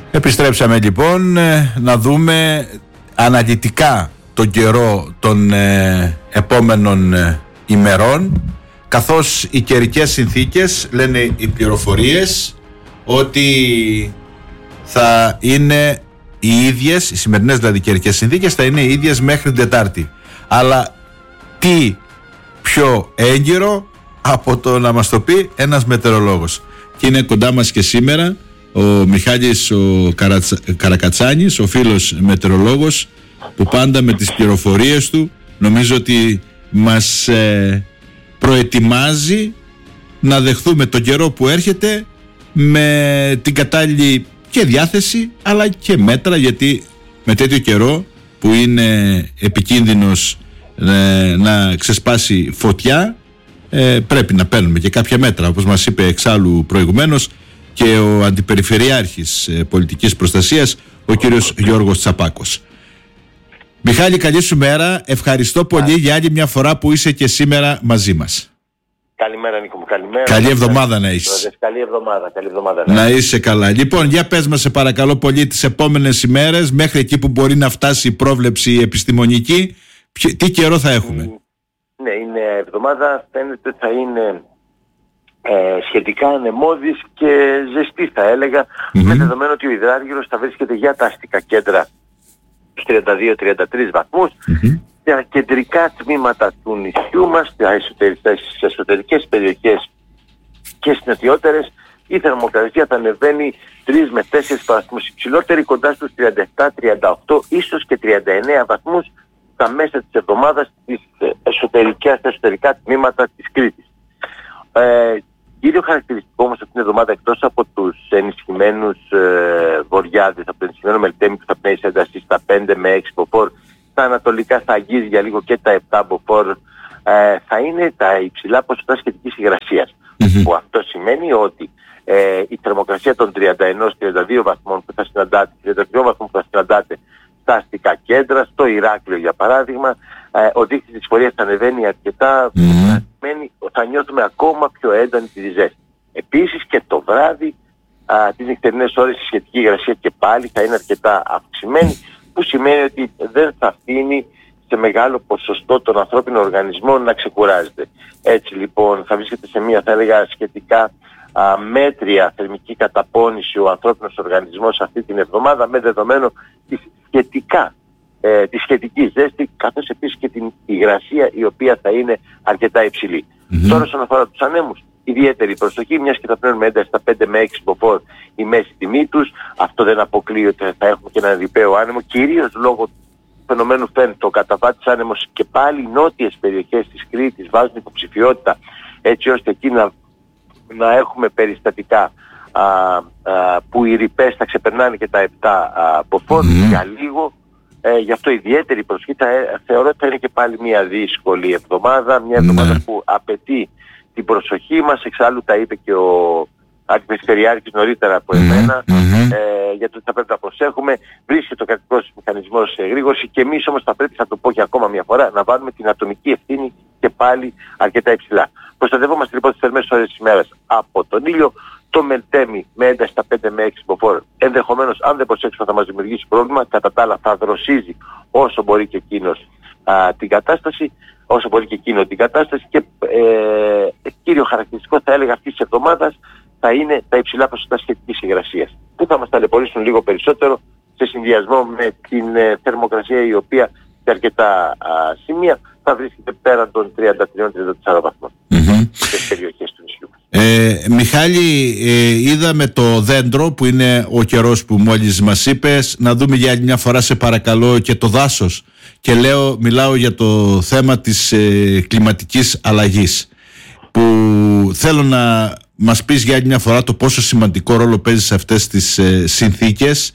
Επιστρέψαμε λοιπόν να δούμε αναλυτικά τον καιρό των επόμενων ημερών, καθώς οι καιρικές συνθήκες, λένε οι πληροφορίες, ότι θα είναι οι ίδιες, οι σημερινές δηλαδή καιρικές συνθήκες θα είναι οι ίδιες μέχρι την Τετάρτη. Αλλά τι πιο έγκυρο από το να μας το πει ένας μετεωρολόγος. Και είναι κοντά μας και σήμερα ο Μιχάλης ο Καρακατσάνης, ο φίλος μετεωρολόγος, που πάντα με τις πληροφορίες του νομίζω ότι μας προετοιμάζει να δεχθούμε τον καιρό που έρχεται με την κατάλληλη και διάθεση αλλά και μέτρα, γιατί με τέτοιο καιρό που είναι επικίνδυνος να ξεσπάσει φωτιά, πρέπει να παίρνουμε και κάποια μέτρα, όπως μας είπε εξάλλου προηγουμένως και ο Αντιπεριφερειάρχης Πολιτικής Προστασίας, ο κύριος Γιώργος Τσαπάκος. Μιχάλη, καλή σου μέρα. Ευχαριστώ πολύ για άλλη μια φορά που είσαι και σήμερα μαζί μας. Καλημέρα Νίκο μου, καλημέρα. Καλή εβδομάδα να είσαι. Καλή εβδομάδα. Να είσαι καλά. Λοιπόν, για πες μας σε παρακαλώ πολύ τις επόμενες ημέρες, μέχρι εκεί που μπορεί να φτάσει η πρόβλεψη επιστημονική, τι καιρό θα έχουμε? Ναι, είναι εβδομάδα, φαίνεται ότι θα είναι σχετικά ανεμώδης και ζεστή θα έλεγα, με δεδομένο ότι ο υδράργυρος θα βρίσκεται για τα αστικά κέντρα 32-33 βαθμούς. Στα κεντρικά τμήματα του νησιού μας, στις εσωτερικές περιοχές και στις νοτιότερες, η θερμοκρασία θα ανεβαίνει 3 με 4 βαθμούς υψηλότερη, κοντά στους 37-38, ίσως και 39 βαθμούς στα μέσα της εβδομάδας στα εσωτερικά τμήματα της Κρήτης. Κύριο χαρακτηριστικό όμως αυτήν την εβδομάδα, εκτός από τους ενισχυμένους βορειάδες, από το ενισχυμένο Μελτέμι που θα πνέει σε ένταση στα 5 με 6 μποφόρ, στα ανατολικά θα αγγίζει για λίγο και τα 7 μποφόρ, θα είναι τα υψηλά ποσοστά σχετικής υγρασίας. Που αυτό σημαίνει ότι η θερμοκρασία των 31-32 βαθμών που θα συναντάτε, 32 βαθμών που θα συναντάτε στα αστικά κέντρα, στο Ηράκλειο για παράδειγμα, ο δείκτης της φορείας θα ανεβαίνει αρκετά, θα νιώθουμε ακόμα πιο έντονη τη ζέστη. Επίσης και το βράδυ, τις νυχτερινές ώρες η σχετική υγρασία και πάλι θα είναι αρκετά αυξημένη, που σημαίνει ότι δεν θα αφήνει σε μεγάλο ποσοστό τον ανθρώπινο οργανισμό να ξεκουράζεται. Έτσι λοιπόν θα βρίσκεται σε μια, θα έλεγα, σχετικά μέτρια θερμική καταπώνηση ο ανθρώπινος οργανισμός αυτή την εβδομάδα, με δεδομένο τη σχετική ζέστη, καθώς επίσης και την υγρασία η οποία θα είναι αρκετά υψηλή. Τώρα όσον αφορά τους ανέμους, ιδιαίτερη προσοχή, μιας και θα παίρνουμε ένταση στα 5 με 6 μποφόρ η μέση τιμή τους. Αυτό δεν αποκλείει ότι θα έχουμε και έναν ρηπαίο άνεμο, κυρίως λόγω του φαινομένου φαίνεται ο καταβάτης άνεμος, και πάλι οι νότιες περιοχές της Κρήτης βάζουν υποψηφιότητα, έτσι ώστε εκεί να έχουμε περιστατικά που οι ρηπές θα ξεπερνάνε και τα 7 μποφόρ για λίγο. Γι' αυτό ιδιαίτερη προσοχή. Θεωρώ ότι θα είναι και πάλι μια δύσκολη εβδομάδα, μια εβδομάδα που απαιτεί την προσοχή μας. Εξάλλου τα είπε και ο Αντιπεριφερειάρχης νωρίτερα από εμένα, για το ότι θα πρέπει να προσέχουμε. Βρίσκεται ο κρατικός μηχανισμός σε εγρήγορση, και εμείς όμως θα πρέπει, θα το πω και ακόμα μια φορά, να βάλουμε την ατομική ευθύνη και πάλι αρκετά υψηλά. Προστατευόμαστε λοιπόν τις θερμές ώρες της ημέρας από τον ήλιο. Το Μελτέμι με ένταση στα 5 με 6 μποφόρ, ενδεχομένως αν δεν προσέξουμε θα μας δημιουργήσει πρόβλημα. Κατά τα άλλα θα δροσίζει όσο μπορεί και εκείνος την κατάσταση, και κύριο χαρακτηριστικό θα έλεγα αυτής της εβδομάδας θα είναι τα υψηλά ποσοστά σχετικής υγρασίας, που θα μας ταλαιπωρήσουν λίγο περισσότερο σε συνδυασμό με την θερμοκρασία η οποία σε αρκετά σημεία θα βρίσκεται πέραν των 33-34 βαθμών στις περιοχές του νησιού. Μιχάλη, είδαμε το δέντρο που είναι ο καιρός που μόλις μας είπες. Να δούμε για άλλη μια φορά σε παρακαλώ και το δάσος, και μιλάω για το θέμα της κλιματικής αλλαγής, που θέλω να μας πεις για άλλη μια φορά το πόσο σημαντικό ρόλο παίζει σε αυτές τις συνθήκες,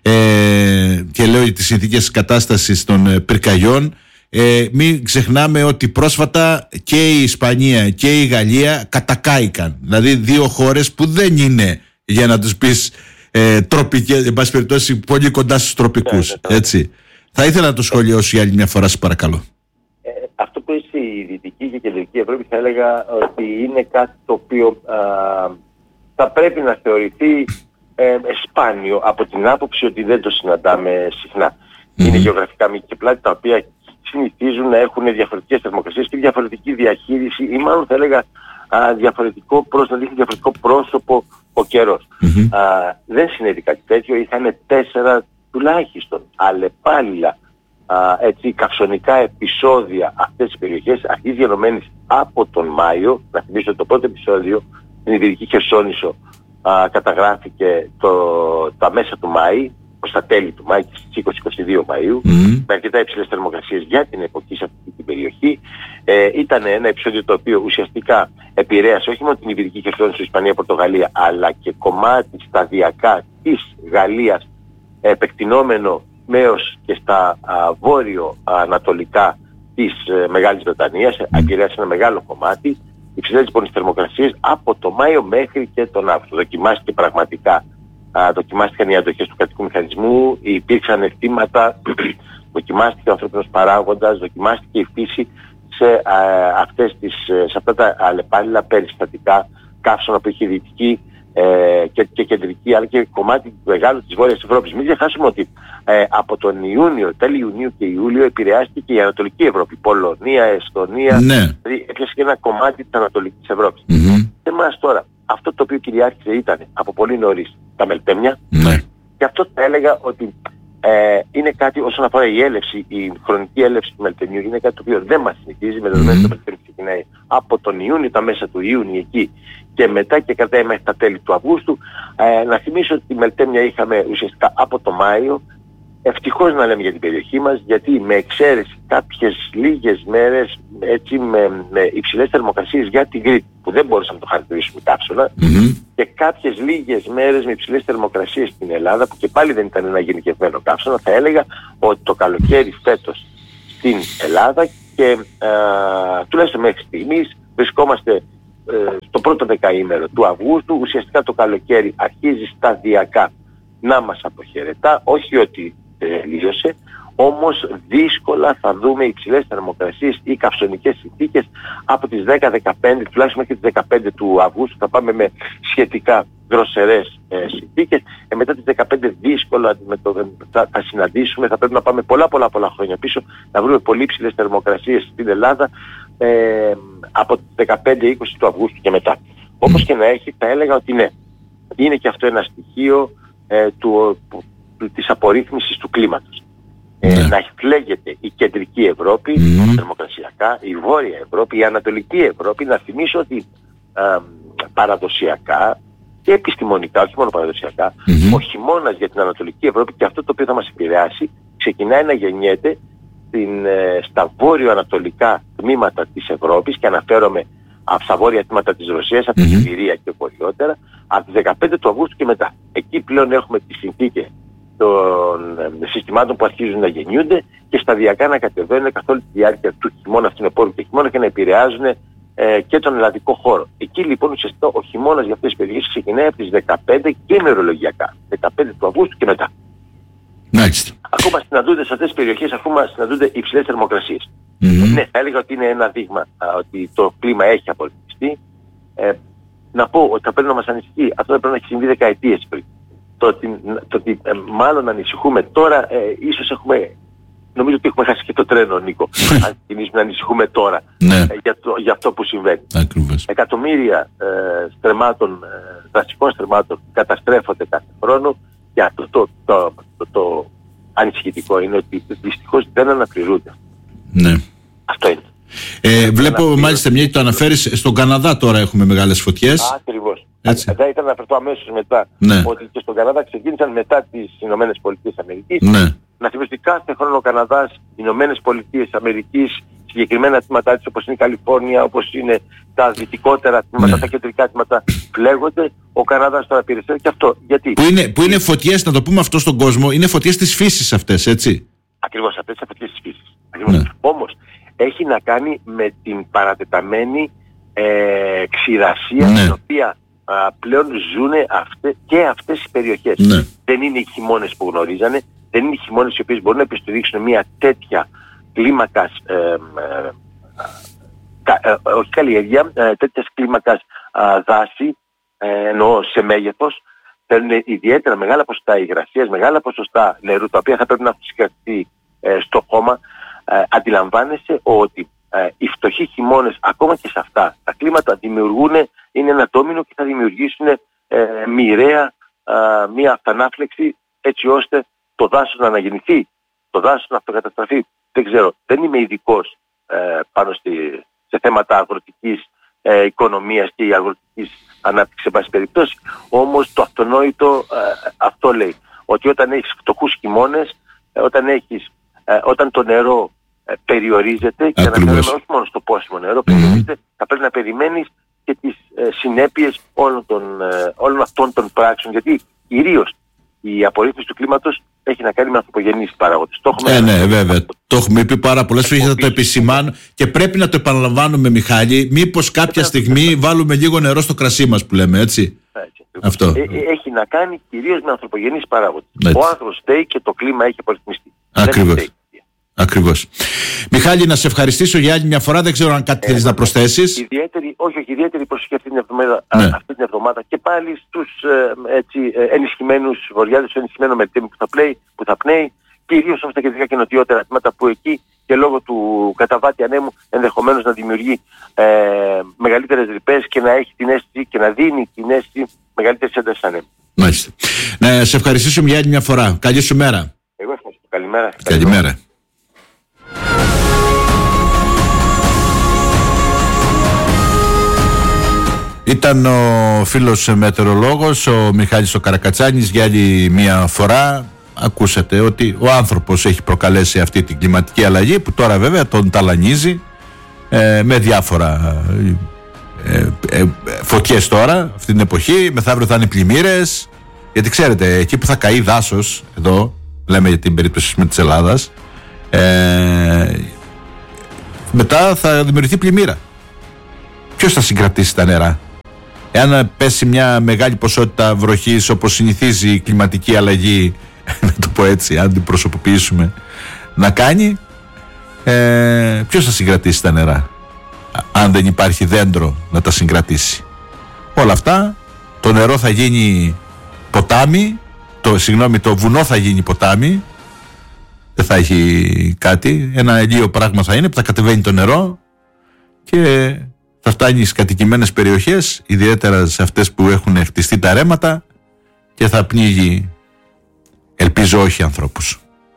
και λέω για τις συνθήκες κατάστασης των πυρκαγιών. Μην ξεχνάμε ότι πρόσφατα και η Ισπανία και η Γαλλία κατακάηκαν. Δηλαδή δύο χώρες που δεν είναι, για να τους πεις, τροπικές, εν πάση περιπτώσει πολύ κοντά στους τροπικούς. Έτσι. Θα ήθελα να το σχολιάσω για άλλη μια φορά, σας παρακαλώ. Αυτό που είσαι η Δυτική και Κεντρική Ευρώπη, θα έλεγα ότι είναι κάτι το οποίο θα πρέπει να θεωρηθεί σπάνιο από την άποψη ότι δεν το συναντάμε συχνά. Είναι γεωγραφικά μήκη και πλάτη τα οποία συνηθίζουν να έχουν διαφορετικές θερμοκρασίες και διαφορετική διαχείριση ή μάλλον θα έλεγα διαφορετικό πρόσωπο ο καιρός. Δεν συνέβη κάτι τέτοιο, είχαν 4 τουλάχιστον αλλεπάλληλα καυσονικά επεισόδια αυτές τις περιοχές, αρχής γενομένης από τον Μάιο. Να θυμίσω ότι το πρώτο επεισόδιο στην Ιβηρική Χερσόνησο καταγράφηκε τα μέσα του Μάη, προς τα τέλη του Μάη και στις 20-22 Μαΐου, με αρκετά υψηλές θερμοκρασίες για την εποχή σε αυτή την περιοχή. Ήταν ένα επεισόδιο το οποίο ουσιαστικά επηρέασε όχι μόνο την Ιβηρική Χερσόνησο, Ισπανία, Πορτογαλία, αλλά και κομμάτι σταδιακά της Γαλλίας, επεκτηνόμενο έως και στα βόρειο-ανατολικά της Μεγάλης Βρετανίας, επηρέασε ένα μεγάλο κομμάτι. Υψηλές λοιπόν θερμοκρασίες από το Μάιο μέχρι και τον Αύγουστο. Δοκιμάστηκε πραγματικά. Δοκιμάστηκαν οι αντοχές του κρατικού μηχανισμού, υπήρξαν θύματα, δοκιμάστηκε ο ανθρώπινος παράγοντας, δοκιμάστηκε η φύση σε αυτά τα αλλεπάλληλα περιστατικά καύσωνα που είχε δυτική και κεντρική, αλλά και κομμάτι μεγάλο της Βόρειας Ευρώπης. Μην ξεχάσουμε ότι από τον Ιούνιο, τέλη Ιουνίου και Ιούλιο επηρεάστηκε και η Ανατολική Ευρώπη, Πολωνία, Εστονία, δηλαδή έπιασε και ένα κομμάτι της Ανατολικής Ευρώπης. Σε εμάς τώρα, αυτό το οποίο κυριάρχησε ήταν από πολύ νωρίς τα μελτέμια, και αυτό θα έλεγα ότι είναι κάτι όσον αφορά η έλευση, η χρονική έλευση του μελτεμιού, είναι κάτι το οποίο δεν μας συνηθίζει, με δεδομένο ότι το μελτέμιο ξεκινάει από τον Ιούνιο, τα μέσα του Ιούνιου εκεί και μετά και κρατάει μέχρι τα τέλη του Αυγούστου. Να θυμίσω ότι τη μελτέμια είχαμε ουσιαστικά από το Μάιο. Ευτυχώς να λέμε για την περιοχή μας, γιατί με εξαίρεση κάποιες λίγες μέρες έτσι με υψηλές θερμοκρασίες για την Κρήτη, που δεν μπορούσαμε να το χαρακτηρίσουμε καύσωνα, και κάποιες λίγες μέρες με υψηλές θερμοκρασίες στην Ελλάδα, που και πάλι δεν ήταν ένα γενικευμένο καύσωνα, θα έλεγα ότι το καλοκαίρι φέτος στην Ελλάδα και τουλάχιστον μέχρι στιγμής βρισκόμαστε στο πρώτο δεκαήμερο του Αυγούστου. Ουσιαστικά το καλοκαίρι αρχίζει σταδιακά να μας αποχαιρετά, όχι ότι τελείωσε, όμως δύσκολα θα δούμε υψηλές θερμοκρασίες ή καυσονικές συνθήκες από τις 10-15, τουλάχιστον μέχρι τις 15 του Αυγούστου θα πάμε με σχετικά δροσερές συνθήκες. Μετά τις 15 δύσκολα θα συναντήσουμε, θα πρέπει να πάμε πολλά χρόνια πίσω, να βρούμε πολύ υψηλές θερμοκρασίες στην Ελλάδα από τις 15-20 του Αυγούστου και μετά. Όπως και να έχει, θα έλεγα ότι ναι, είναι και αυτό ένα στοιχείο της απορρίθμισης του κλίματος. Να φλέγεται η κεντρική Ευρώπη θερμοκρασιακά, η βόρεια Ευρώπη, η ανατολική Ευρώπη. Να θυμίσω ότι παραδοσιακά και επιστημονικά, όχι μόνο παραδοσιακά, ο χειμώνας για την ανατολική Ευρώπη, και αυτό το οποίο θα μας επηρεάσει, ξεκινάει να γεννιέται στα βόρειο-ανατολικά τμήματα της Ευρώπης, και αναφέρομαι στα βόρεια τμήματα της Ρωσίας, από τη Σιβηρία και βορειότερα, από τις 15 του Αυγούστου και μετά. Εκεί πλέον έχουμε τις συνθήκες των συστημάτων που αρχίζουν να γεννιούνται και σταδιακά να κατεβαίνουν καθ' όλη τη διάρκεια του χειμώνα, φθινοπόρου και χειμώνα, και να επηρεάζουν και τον ελλαδικό χώρο. Εκεί λοιπόν ουσιαστικά ο χειμώνας για αυτές τις περιοχές ξεκινάει από τις 15 και ημερολογιακά, 15 του Αυγούστου και μετά. Ακόμα συναντούνται σε αυτές τις περιοχές, ακόμα συναντούνται υψηλές θερμοκρασίες. Ναι, θα έλεγα ότι είναι ένα δείγμα ότι το κλίμα έχει απορριφθεί. Να πω ότι θα πρέπει να μας ανησυχεί, αυτό δεν πρέπει να έχει συμβεί δεκαετίες πριν. Το ότι μάλλον ανησυχούμε τώρα, ίσως νομίζω ότι έχουμε χάσει και το τρένο, Νίκο, αν ξεκινήσουμε να ανησυχούμε τώρα για αυτό που συμβαίνει. Ακριβώς. Εκατομμύρια δασικών στρεμμάτων καταστρέφονται κάθε χρόνο, και αυτό το ανησυχητικό είναι ότι δυστυχώς δεν αναπληρούνται. Ναι. Αυτό είναι. Βλέπω μάλιστα, μια και το αναφέρεις, στον Καναδά τώρα έχουμε μεγάλες φωτιές. Ακριβώς. Θα ήθελα να αναφερθώ αμέσως μετά, ότι και στον Καναδά ξεκίνησαν μετά τις Ηνωμένες Πολιτείες Αμερικής. Να θυμίσω ότι κάθε χρόνο ο Καναδάς, οι Ηνωμένες Πολιτείες Αμερικής, συγκεκριμένα τμήματά της όπως είναι η Καλιφόρνια, όπως είναι τα δυτικότερα τμήματα, τα κεντρικά τμήματα, πλέγονται. Ο Καναδάς τώρα πήρε και αυτό. Γιατί? Που είναι φωτιές, να το πούμε αυτό στον κόσμο, είναι φωτιές της φύσης αυτές, έτσι. Ακριβώς, αυτές είναι φωτιές της φύσης. Όμως έχει να κάνει με την παρατεταμένη ξηρασία, την οποία πλέον ζουν και αυτές οι περιοχές. Δεν είναι οι χειμώνες που γνωρίζανε, δεν είναι οι χειμώνες οι οποίες μπορούν να επιστηρίξουν μια τέτοια κλίμακας, όχι καλλιέργεια, τέτοιας κλίμακας δάση, εννοώ σε μέγεθος, θέλουν ιδιαίτερα μεγάλα ποσοστά υγρασίας, μεγάλα ποσοστά νερού, τα οποία θα πρέπει να έχουν συγκρατηθεί στο χώμα. Αντιλαμβάνεσαι ότι οι φτωχοί χειμώνες, ακόμα και σε αυτά τα κλίματα, είναι ένα ντόμινο και θα δημιουργήσουν μοιραία μια αυτανάφλεξη, έτσι ώστε το δάσος να αναγεννηθεί, το δάσος να αυτοκαταστραφεί. Δεν ξέρω, δεν είμαι ειδικός πάνω σε θέματα αγροτικής οικονομίας και η αγροτικής ανάπτυξης, σε πάση περιπτώσει. Όμως το αυτονόητο αυτό λέει, ότι όταν έχεις φτωχούς χειμώνες, όταν το νερό περιορίζεται, και αναφέρομαι όχι μόνο στο πόσιμο νερό, περιορίζεται, θα πρέπει να περιμένεις και τις συνέπειες όλων αυτών των πράξεων, γιατί κυρίως η απορρίθμιση του κλίματος έχει να κάνει με ανθρωπογενείς παράγοντες. Ναι, βέβαια. Το έχουμε πει πάρα πολλές φορές, θα το επισημάνω και πρέπει να το επαναλαμβάνουμε, Μιχάλη. Μήπως κάποια στιγμή βάλουμε λίγο νερό στο κρασί μας, που λέμε, έτσι. Αυτό. Έχει να κάνει κυρίως με ανθρωπογενείς παράγοντες. Ο άνθρωπος φταίει και το κλίμα έχει απορριθμιστεί. Ακριβώς. Μιχάλη, να σε ευχαριστήσω για άλλη μια φορά. Δεν ξέρω αν κάτι θέλεις να προσθέσεις. Ιδιαίτερη προσοχή αυτή την εβδομάδα και πάλι στους ενισχυμένους βορειάδες, στο ενισχυμένο μερτέμι που θα πνέει, κυρίως στα κεντρικά και νοτιότερα τμήματα, που εκεί και λόγω του καταβάτη ανέμου ενδεχομένως να δημιουργεί μεγαλύτερες ρηπές και να έχει την αίσθηση και να δίνει την αίσθηση μεγαλύτερης έντασης ανέμου. Μάλιστα. Να σε ευχαριστήσω για άλλη μια φορά. Καλή σου μέρα. Εγώ ευχαριστώ. Καλημέρα. Καλημέρα. Ήταν ο φίλος μετεωρολόγος, ο Μιχάλης ο Καρακατσάνης, για άλλη μια φορά. Ακούσατε ότι ο άνθρωπος έχει προκαλέσει αυτή την κλιματική αλλαγή, που τώρα βέβαια τον ταλανίζει με διάφορα φωτιές τώρα, αυτή την εποχή. Μεθαύριο θα είναι πλημμύρες, γιατί ξέρετε, εκεί που θα καεί δάσος, εδώ λέμε για την περίπτωση με της Ελλάδας, μετά θα δημιουργηθεί πλημμύρα. Ποιος θα συγκρατήσει τα νερά? Εάν πέσει μια μεγάλη ποσότητα βροχής, όπως συνηθίζει η κλιματική αλλαγή, να το πω έτσι, αν την προσωποποιήσουμε, να κάνει, ποιος θα συγκρατήσει τα νερά, αν δεν υπάρχει δέντρο να τα συγκρατήσει? Όλα αυτά, το νερό θα γίνει ποτάμι, το βουνό θα γίνει ποτάμι, δεν θα έχει κάτι, ένα ηλίο πράγμα θα είναι που θα κατεβαίνει το νερό και θα φτάνει στις κατοικημένες περιοχές, ιδιαίτερα σε αυτές που έχουν χτιστεί τα ρέματα, και θα πνίγει, ελπίζω όχι, ανθρώπους.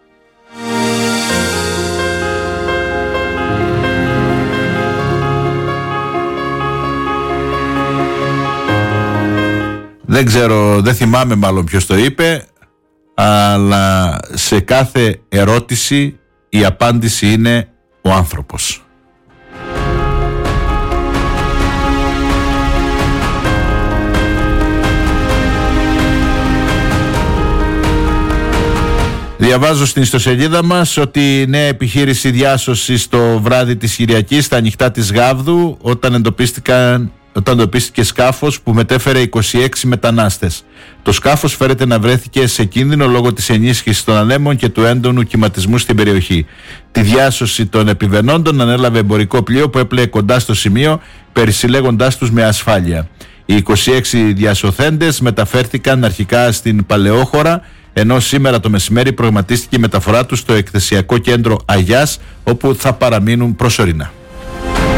Δεν ξέρω, δεν θυμάμαι μάλλον ποιος το είπε, αλλά σε κάθε ερώτηση η απάντηση είναι ο άνθρωπος. Διαβάζω στην ιστοσελίδα μας ότι η νέα επιχείρηση διάσωσης το βράδυ της Κυριακής στα ανοιχτά της Γάβδου, όταν εντοπίστηκε σκάφος που μετέφερε 26 μετανάστες. Το σκάφος φέρεται να βρέθηκε σε κίνδυνο λόγω της ενίσχυσης των ανέμων και του έντονου κυματισμού στην περιοχή. Τη διάσωση των επιβενόντων ανέλαβε εμπορικό πλοίο που έπλεε κοντά στο σημείο, περισυλλέγοντάς τους με ασφάλεια. Οι 26 διασωθέντες μεταφέρθηκαν αρχικά στην Παλαιόχώρα, ενώ σήμερα το μεσημέρι προγραμματίστηκε η μεταφορά τους στο εκθεσιακό κέντρο Αγιάς, όπου θα παραμείνουν προσωρινά.